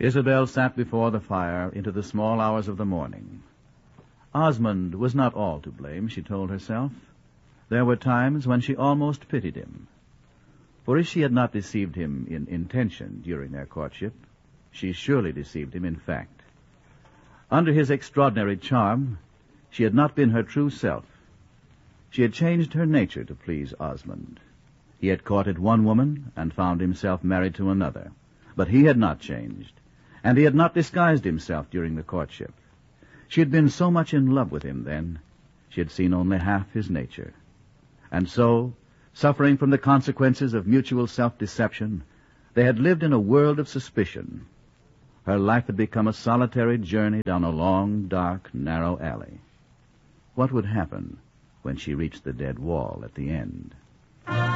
Isabel sat before the fire into the small hours of the morning. Osmond was not all to blame, she told herself. There were times when she almost pitied him. For if she had not deceived him in intention during their courtship, she surely deceived him in fact. Under his extraordinary charm, she had not been her true self. She had changed her nature to please Osmond. He had courted one woman and found himself married to another. But he had not changed, and he had not disguised himself during the courtship. She had been so much in love with him then, she had seen only half his nature. And so, suffering from the consequences of mutual self-deception, they had lived in a world of suspicion. Her life had become a solitary journey down a long, dark, narrow alley. What would happen when she reached the dead wall at the end?